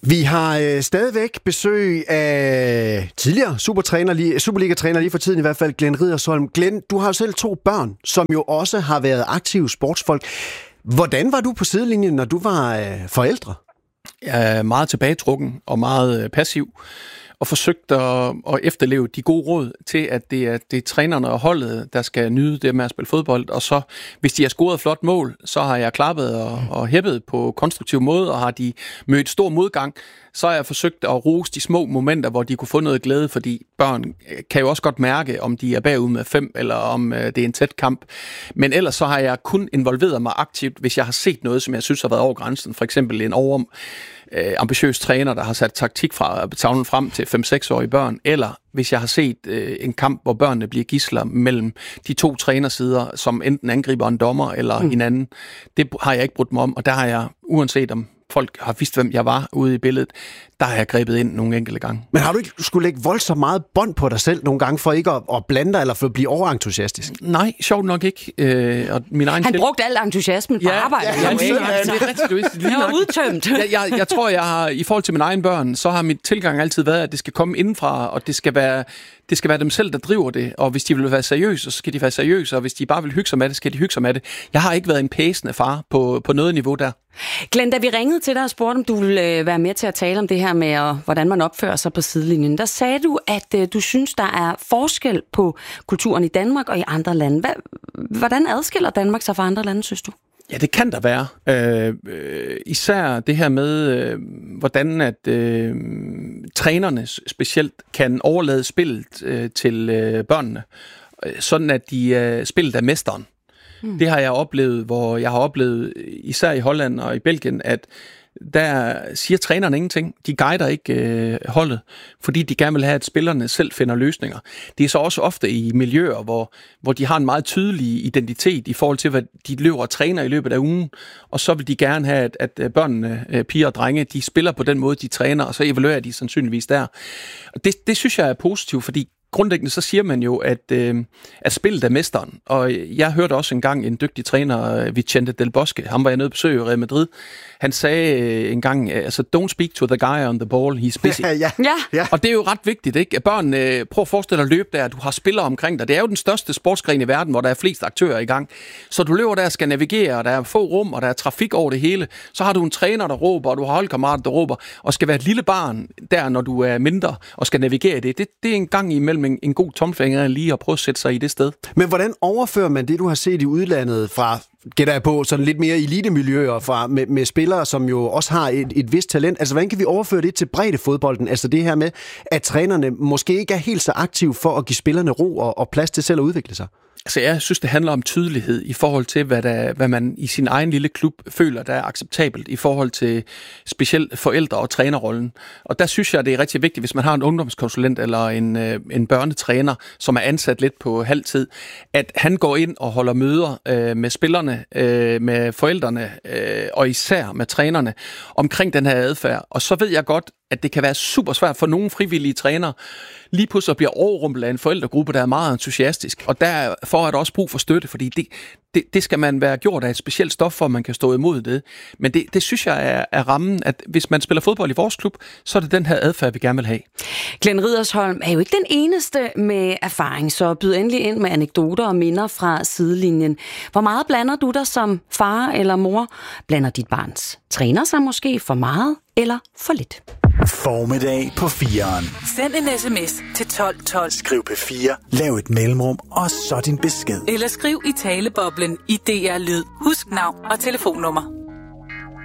Vi har stadigvæk besøg af tidligere Superliga-træner lige for tiden i hvert fald, Glenn Riddersholm. Glenn, du har jo selv 2 børn, som jo også har været aktive sportsfolk. Hvordan var du på sidelinjen, når du var forældre? Jeg er meget tilbagetrukken og meget passiv, og forsøgt at efterleve de gode råd til, at det er trænerne og holdet, der skal nyde det med at spille fodbold. Og så, hvis de har scoret flot mål, så har jeg klappet og hæppet på konstruktiv måde, og har de mødt stor modgang, så har jeg forsøgt at rose de små momenter, hvor de kunne få noget glæde, fordi børn kan jo også godt mærke, om de er bagud med 5, eller om det er en tæt kamp. Men ellers så har jeg kun involveret mig aktivt, hvis jeg har set noget, som jeg synes har været over grænsen. For eksempel en ambitiøs træner, der har sat taktik fra tavlen frem til 5-6-årige børn, eller hvis jeg har set en kamp, hvor børnene bliver gidsler mellem de 2 trænersider, som enten angriber en dommer eller hinanden. Det har jeg ikke brudt mig om, og der har jeg, uanset om folk har vidst, hvem jeg var ude i billedet, der har jeg grebet ind nogle enkelte gange. Men har du ikke skulle lægge voldsomt meget bånd på dig selv nogle gange, for ikke at blande dig, eller for at blive overentusiastisk? Nej, sjovt nok ikke. Og min egen Han brugte al entusiasmen på arbejde. Ja, det er rigtigt. Det var udtømt. Jeg tror, jeg har, i forhold til mine egne børn, så har mit tilgang altid været, at det skal komme indenfra, og det skal være dem selv, der driver det. Og hvis de vil være seriøse, så skal de være seriøse, og hvis de bare vil hygge sig med det, skal de hygge sig med det. Jeg har ikke været en pæsende far på noget niveau der. Glenn, da vi ringede til dig og spurgte, om du ville være med til at tale om det her med, hvordan man opfører sig på sidelinjen, der sagde du, at du synes, der er forskel på kulturen i Danmark og i andre lande. Hvordan adskiller Danmark sig fra andre lande, synes du? Ja, det kan der være. Især det her med, hvordan at trænerne specielt kan overlade spillet til børnene, sådan at spillet er mesteren. Det har jeg oplevet, hvor jeg har oplevet, især i Holland og i Belgien, at der siger trænerne ingenting. De guider ikke holdet, fordi de gerne vil have, at spillerne selv finder løsninger. Det er så også ofte i miljøer, hvor de har en meget tydelig identitet i forhold til, hvad de løber og træner i løbet af ugen, og så vil de gerne have, at børnene, piger og drenge, de spiller på den måde, de træner, og så evaluerer de sandsynligvis der. Og det synes jeg er positivt, fordi grundlæggende så siger man jo, at spillet er mesteren. Og jeg hørte også engang en dygtig træner, Vicente Del Bosque, han var jeg nede at besøge i Real Madrid. Han sagde engang, altså don't speak to the guy on the ball, he's busy. Ja. Og det er jo ret vigtigt, ikke? Børn, prøv at forestille dig at løbe der, du har spillere omkring dig. Det er jo den største sportsgren i verden, hvor der er flest aktører i gang. Så du løber der og skal navigere, og der er få rum, og der er trafik over det hele. Så har du en træner, der råber, og du har holdkammerater, der råber, og skal være et lille barn der, når du er mindre, og skal navigere i det. Det er en gang imellem en god tommelfinger lige at prøve at sætte sig i det sted. Men hvordan overfører man det, du har set i udlandet fra, gætter jeg på, sådan lidt mere elitemiljøer med spillere, som jo også har et vist talent? Altså, hvordan kan vi overføre det til breddefodbolden? Altså det her med, at trænerne måske ikke er helt så aktive for at give spillerne ro og plads til selv at udvikle sig? Altså, jeg synes, det handler om tydelighed i forhold til, hvad man i sin egen lille klub føler, der er acceptabelt i forhold til specielt forældre- og trænerrollen. Og der synes jeg, det er rigtig vigtigt, hvis man har en ungdomskonsulent eller en børnetræner, som er ansat lidt på halv tid, at han går ind og holder møder med spillerne, med forældrene og især med trænerne omkring den her adfærd. Og så ved jeg godt, at det kan være super svært for nogle frivillige trænere lige pludselig at blive overrumplet af en forældregruppe, der er meget entusiastisk. Og derfor er der også brug for støtte, fordi det skal man være gjort af et specielt stof, for at man kan stå imod det. Men det synes jeg er rammen, at hvis man spiller fodbold i vores klub, så er det den her adfærd, vi gerne vil have. Glenn Riddersholm er jo ikke den eneste med erfaring, så byd endelig ind med anekdoter og minder fra sidelinjen. Hvor meget blander du dig som far eller mor? Blander dit barns træner sig måske for meget eller for lidt? Formiddag på 4'eren. Send en sms til 1212. Skriv P4, lav et mellemrum, og så din besked. Eller skriv i taleboblen i DR Lyd. Husk navn og telefonnummer.